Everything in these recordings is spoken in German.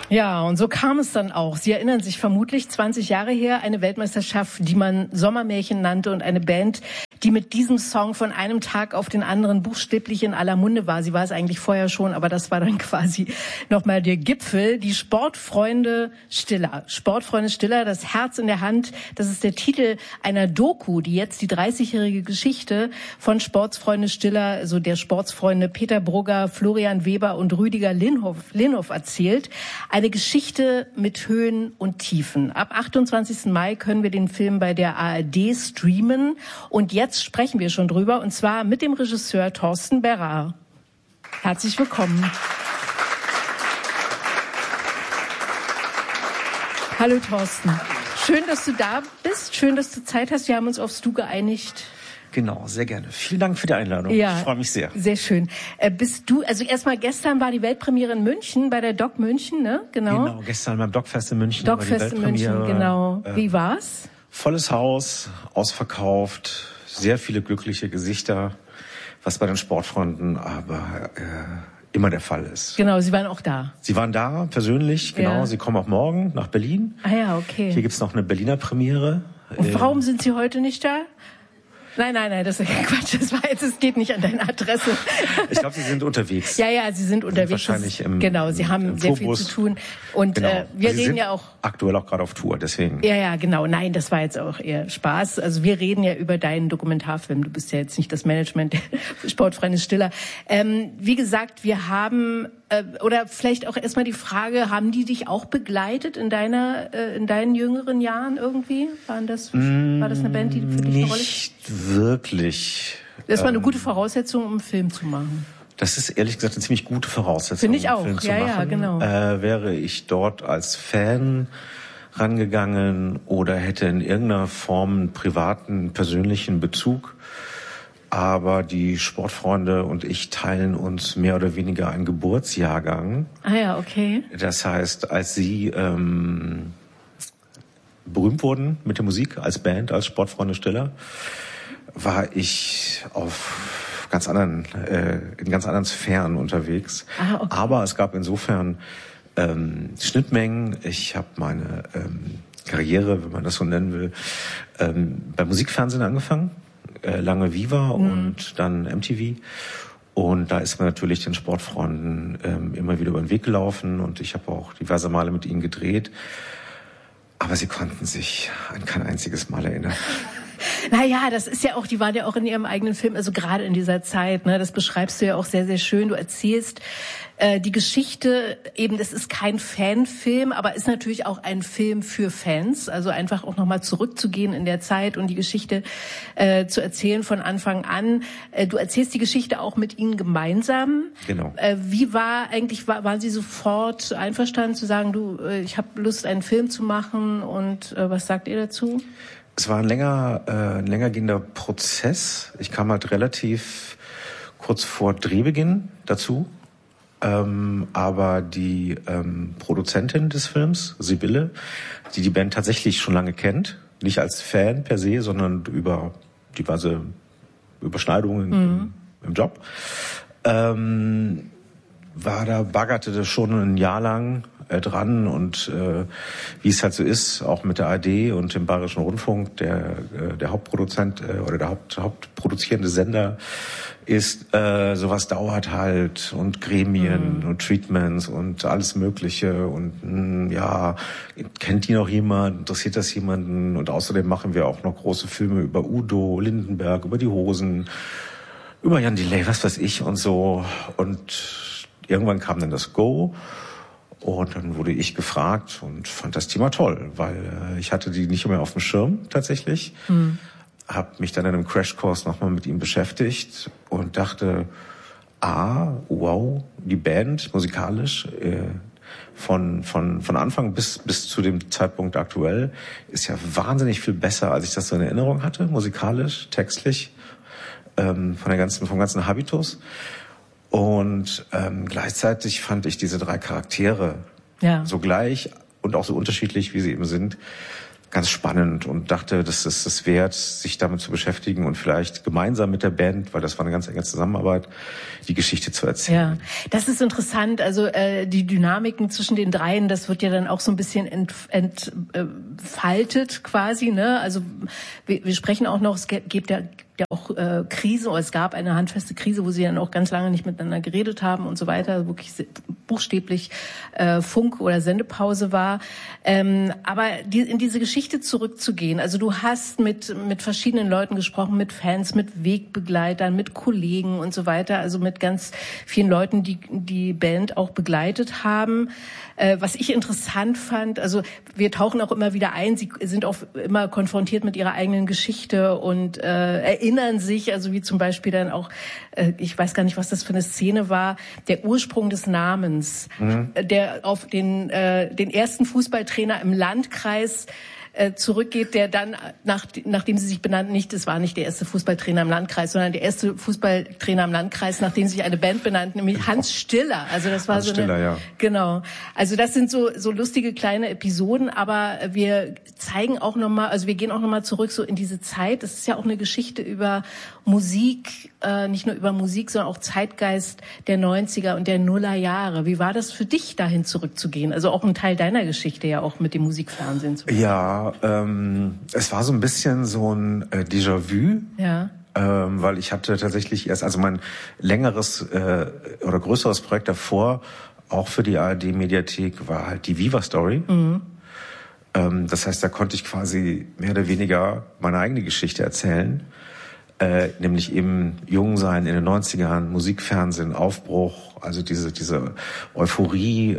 Ja, und so kam es dann auch. Sie erinnern sich vermutlich 20 Jahre her, eine Weltmeisterschaft, die man Sommermärchen nannte und eine Band, die mit diesem Song von einem Tag auf den anderen buchstäblich in aller Munde war. Sie war es eigentlich vorher schon, aber das war dann quasi nochmal der Gipfel. Die Sportfreunde Stiller. Sportfreunde Stiller, das Herz in der Hand. Das ist der Titel einer Doku, die jetzt die 30-jährige Geschichte von Sportfreunde Stiller, also der Sportsfreunde Peter Brugger, Florian Weber und Rüdiger Linhoff erzählt. Eine Geschichte mit Höhen und Tiefen. Ab 28. Mai können wir den Film bei der ARD streamen. Und jetzt sprechen wir schon drüber, und zwar mit dem Regisseur Thorsten Berra. Herzlich willkommen. Hallo Thorsten. Schön, dass du da bist. Schön, dass du Zeit hast. Wir haben uns aufs Du geeinigt. Genau, sehr gerne. Vielen Dank für die Einladung. Ja, ich freue mich sehr. Sehr schön. Bist du, also erstmal gestern war die Weltpremiere in München, bei der Doc München, ne? Genau, gestern beim Docfest in München. Docfest in München, genau. Wie war's? Volles Haus, ausverkauft, sehr viele glückliche Gesichter, was bei den Sportfreunden aber immer der Fall ist. Genau, Sie waren auch da. Sie waren da, persönlich, genau. Ja. Sie kommen auch morgen nach Berlin. Ah ja, okay. Hier gibt's noch eine Berliner Premiere. Und warum sind Sie heute nicht da? Nein, das ist Quatsch. Es geht nicht an deine Adresse. Ich glaube, Sie sind unterwegs. Ja, Sie sind unterwegs. Wahrscheinlich genau, Sie haben sehr viel zu tun. Und genau. Wir Sie reden sind ja auch aktuell auch gerade auf Tour, deswegen. Ja, genau. Nein, das war jetzt auch eher Spaß. Also wir reden ja über deinen Dokumentarfilm. Du bist ja jetzt nicht das Management der Sportfreunde Stiller. Wie gesagt, wir haben oder vielleicht auch erstmal die Frage: Haben die dich auch begleitet in deinen jüngeren Jahren irgendwie? War das eine Band, die für dich eine Rolle spielt? Nicht wirklich. Das war eine gute Voraussetzung, um einen Film zu machen. Das ist ehrlich gesagt eine ziemlich gute Voraussetzung, finde ich auch. Um einen Film Ja, zu machen. Ja, genau. Wäre ich dort als Fan rangegangen oder hätte in irgendeiner Form einen privaten, persönlichen Bezug. Aber die Sportfreunde und ich teilen uns mehr oder weniger einen Geburtsjahrgang. Ah ja, okay. Das heißt, als sie berühmt wurden mit der Musik, als Band, als Sportfreunde Stiller, war ich in ganz anderen Sphären unterwegs. Ah, okay. Aber es gab insofern Schnittmengen. Ich habe meine Karriere, wenn man das so nennen will, beim Musikfernsehen angefangen. Lange Viva und dann MTV. Und da ist man natürlich den Sportfreunden immer wieder über den Weg gelaufen. Und ich habe auch diverse Male mit ihnen gedreht. Aber sie konnten sich an kein einziges Mal erinnern. Naja, das ist ja auch, die waren ja auch in ihrem eigenen Film, also gerade in dieser Zeit, ne, das beschreibst du ja auch sehr, sehr schön. Du erzählst die Geschichte, eben, das ist kein Fanfilm, aber ist natürlich auch ein Film für Fans, also einfach auch nochmal zurückzugehen in der Zeit und die Geschichte zu erzählen von Anfang an. Du erzählst die Geschichte auch mit ihnen gemeinsam. Genau. Wie waren sie sofort einverstanden zu sagen, ich habe Lust, einen Film zu machen, und was sagt ihr dazu? Es war ein länger gehender Prozess. Ich kam halt relativ kurz vor Drehbeginn dazu. Aber die Produzentin des Films, Sibylle, die Band tatsächlich schon lange kennt, nicht als Fan per se, sondern über diverse Überschneidungen im Job, baggerte das schon ein Jahr lang dran, und wie es halt so ist, auch mit der ARD und dem Bayerischen Rundfunk, der Hauptproduzent oder der hauptproduzierende Sender ist, sowas dauert halt, und Gremien und Treatments und alles Mögliche, und kennt die noch jemand, interessiert das jemanden? Und außerdem machen wir auch noch große Filme über Udo Lindenberg, über die Hosen, über Jan Delay, was weiß ich und so. Und irgendwann kam dann das Go. Und dann wurde ich gefragt und fand das Thema toll, weil ich hatte die nicht mehr auf dem Schirm tatsächlich. Habe mich dann in einem Crashkurs nochmal mit ihm beschäftigt und dachte, wow, die Band musikalisch von Anfang bis zu dem Zeitpunkt aktuell ist ja wahnsinnig viel besser, als ich das so in Erinnerung hatte, musikalisch, textlich, vom ganzen Habitus. Und gleichzeitig fand ich diese drei Charaktere so gleich und auch so unterschiedlich, wie sie eben sind, ganz spannend und dachte, das ist es wert, sich damit zu beschäftigen und vielleicht gemeinsam mit der Band, weil das war eine ganz enge Zusammenarbeit, die Geschichte zu erzählen. Ja, das ist interessant. Also die Dynamiken zwischen den dreien, das wird ja dann auch so ein bisschen entfaltet quasi. Ne? Also wir sprechen auch noch, es gibt ja auch Krise, oder es gab eine handfeste Krise, wo sie dann auch ganz lange nicht miteinander geredet haben und so weiter, wirklich buchstäblich Funk- oder Sendepause war. Aber in diese Geschichte zurückzugehen, also du hast mit verschiedenen Leuten gesprochen, mit Fans, mit Wegbegleitern, mit Kollegen und so weiter, also mit ganz vielen Leuten, die Band auch begleitet haben. Was ich interessant fand, also wir tauchen auch immer wieder ein, sie sind auch immer konfrontiert mit ihrer eigenen Geschichte und erinnern sich, also wie zum Beispiel dann auch, ich weiß gar nicht, was das für eine Szene war, der Ursprung des Namens, der auf den ersten Fußballtrainer im Landkreis zurückgeht, der dann, nachdem sie sich benannten, das war nicht der erste Fußballtrainer im Landkreis, sondern der erste Fußballtrainer im Landkreis, nachdem sich eine Band benannte, nämlich Hans Stiller. Also das war Hans Stiller, ja. Genau. Also das sind so lustige kleine Episoden, aber wir zeigen auch nochmal, also wir gehen auch nochmal zurück so in diese Zeit. Das ist ja auch eine Geschichte über Musik, nicht nur über Musik, sondern auch Zeitgeist der 90er und der Nullerjahre. Wie war das für dich, dahin zurückzugehen? Also auch ein Teil deiner Geschichte ja auch mit dem Musikfernsehen. Ja, es war so ein bisschen so ein Déjà-vu. Ja. Weil ich hatte tatsächlich also mein längeres oder größeres Projekt davor, auch für die ARD-Mediathek, war halt die Viva-Story. Das heißt, da konnte ich quasi mehr oder weniger meine eigene Geschichte erzählen. Nämlich eben jung sein in den 90ern, Musikfernsehen, Aufbruch, also diese Euphorie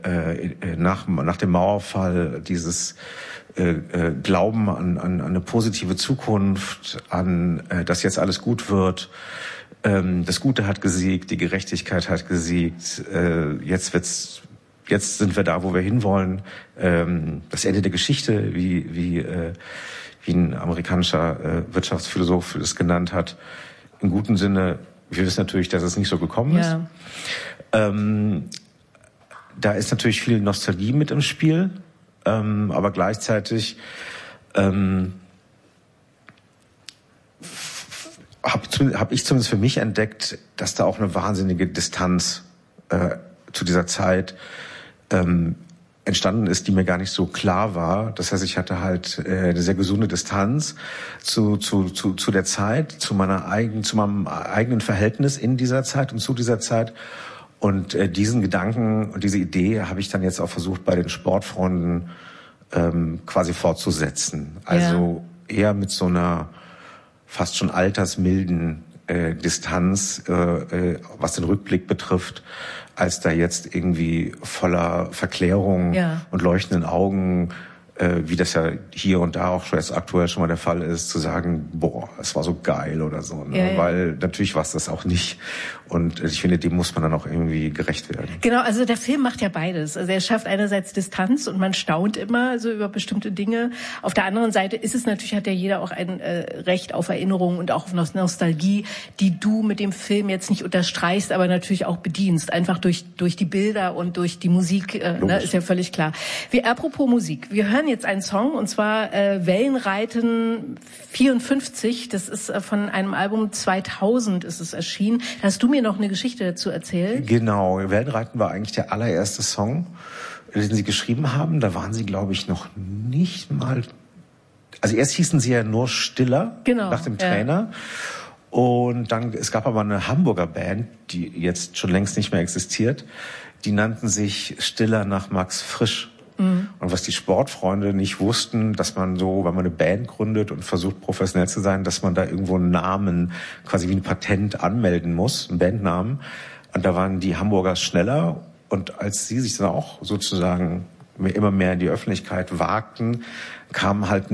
nach dem Mauerfall, dieses Glauben an eine positive Zukunft, an dass jetzt alles gut wird. Das Gute hat gesiegt, die Gerechtigkeit hat gesiegt. Jetzt sind wir da, wo wir hinwollen. Das Ende der Geschichte, wie ein amerikanischer Wirtschaftsphilosoph es genannt hat. Im guten Sinne, wir wissen natürlich, dass es nicht so gekommen ist. Ja. Da ist natürlich viel Nostalgie mit im Spiel, aber gleichzeitig habe ich zumindest für mich entdeckt, dass da auch eine wahnsinnige Distanz zu dieser Zeit entstanden ist, die mir gar nicht so klar war. Das heißt, ich hatte halt eine sehr gesunde Distanz zu der Zeit, zu meinem eigenen Verhältnis in dieser Zeit und zu dieser Zeit. Und diesen Gedanken und diese Idee habe ich dann jetzt auch versucht, bei den Sportfreunden quasi fortzusetzen. Also eher mit so einer fast schon altersmilden Distanz, was den Rückblick betrifft, als da jetzt irgendwie voller Verklärung und leuchtenden Augen, wie das ja hier und da auch schon jetzt aktuell schon mal der Fall ist, zu sagen, boah, es war so geil oder so. Ne? Ja. Weil natürlich war es das auch nicht. Und ich finde, dem muss man dann auch irgendwie gerecht werden. Genau, also der Film macht ja beides. Also er schafft einerseits Distanz und man staunt immer so über bestimmte Dinge. Auf der anderen Seite ist es natürlich, hat ja jeder auch ein Recht auf Erinnerung und auch auf Nostalgie, die du mit dem Film jetzt nicht unterstreichst, aber natürlich auch bedienst. Einfach durch die Bilder und durch die Musik, ne, ist ja völlig klar. Apropos Musik, wir hören jetzt einen Song, und zwar Wellenreiten 54. Das ist von einem Album 2000 ist es erschienen. Da hast du mir noch eine Geschichte dazu erzählt. Genau, Wellenreiten war eigentlich der allererste Song, den sie geschrieben haben. Da waren sie, glaube ich, noch nicht mal... Also erst hießen sie ja nur Stiller, genau, nach dem Trainer. Und dann, es gab aber eine Hamburger Band, die jetzt schon längst nicht mehr existiert. Die nannten sich Stiller nach Max Frisch. Mhm. Und was die Sportfreunde nicht wussten, dass man so, wenn man eine Band gründet und versucht professionell zu sein, dass man da irgendwo einen Namen, quasi wie ein Patent anmelden muss, einen Bandnamen. Und da waren die Hamburger schneller. Und als sie sich dann auch sozusagen immer mehr in die Öffentlichkeit wagten, kam halt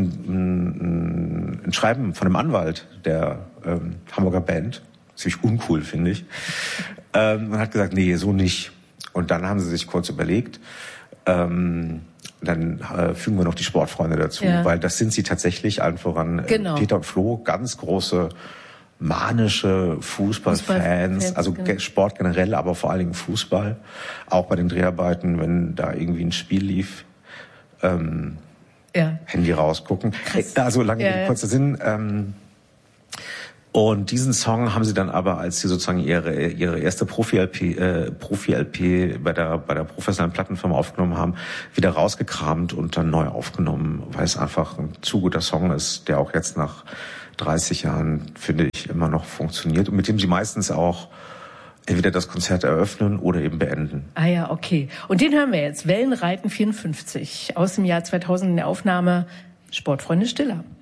ein Schreiben von einem Anwalt der Hamburger Band, ziemlich uncool, finde ich, und hat gesagt, nee, so nicht. Und dann haben sie sich kurz überlegt, dann fügen wir noch die Sportfreunde dazu, weil das sind sie tatsächlich, allen voran Peter und Flo, ganz große manische Fußballfans, also Sport generell, aber vor allen Dingen Fußball. Auch bei den Dreharbeiten, wenn da irgendwie ein Spiel lief, Handy rausgucken. So lange, kurzer Sinn. Und diesen Song haben sie dann aber, als sie sozusagen ihre erste Profi-LP bei der professionellen Plattenfirma aufgenommen haben, wieder rausgekramt und dann neu aufgenommen, weil es einfach ein zu guter Song ist, der auch jetzt nach 30 Jahren, finde ich, immer noch funktioniert und mit dem sie meistens auch entweder das Konzert eröffnen oder eben beenden. Ah ja, okay. Und den hören wir jetzt. Wellenreiten 54 aus dem Jahr 2000 in der Aufnahme Sportfreunde Stiller.